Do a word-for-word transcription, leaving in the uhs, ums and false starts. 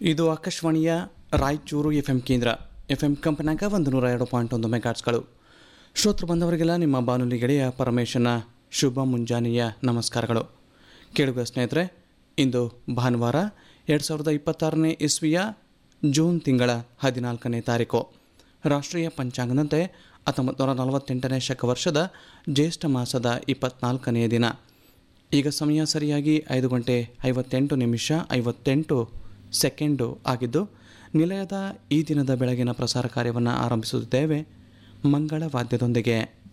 ಇದು ಆಕಾಶವಾಣಿಯ Raichur F M ಕೇಂದ್ರ. ಎಫ್ ಎಂ ಕಂಪನ್ಯಾಗ ಒಂದು ನೂರ ಎರಡು ಪಾಯಿಂಟ್ ಒಂದು ಮೆಗಾಟ್ಸ್ಗಳು. ಶ್ರೋತೃ ಬಂದವರಿಗೆಲ್ಲ ನಿಮ್ಮ ಬಾನುಲಿ ಗೆಳೆಯ ಪರಮೇಶನ ಶುಭ ಮುಂಜಾನೆಯ ನಮಸ್ಕಾರಗಳು. ಕೇಳುಗ ಸ್ನೇಹಿತರೆ, ಇಂದು ಭಾನುವಾರ ಎರಡು ಸಾವಿರದ ಇಪ್ಪತ್ತಾರನೇ ಇಸ್ವಿಯ ಜೂನ್ ತಿಂಗಳ ಹದಿನಾಲ್ಕನೇ ತಾರೀಕು. ರಾಷ್ಟ್ರೀಯ ಪಂಚಾಂಗದಂತೆ ಹತ್ತೊಂಬತ್ತು ನೂರ ನಲವತ್ತೆಂಟನೇ ಶಕ ವರ್ಷದ ಜ್ಯೇಷ್ಠ ಮಾಸದ ಇಪ್ಪತ್ನಾಲ್ಕನೆಯ ದಿನ. ಈಗ ಸಮಯ ಸರಿಯಾಗಿ ಐದು ಗಂಟೆ ಐವತ್ತೆಂಟು ನಿಮಿಷ ಐವತ್ತೆಂಟು ಸೆಕೆಂಡು ಆಗಿದ್ದು, ನಿಲಯದ ಈ ದಿನದ ಬೆಳಗಿನ ಪ್ರಸಾರ ಕಾರ್ಯವನ್ನು ಆರಂಭಿಸುತ್ತಿದ್ದೇವೆ ಮಂಗಳ ವಾದ್ಯದೊಂದಿಗೆ.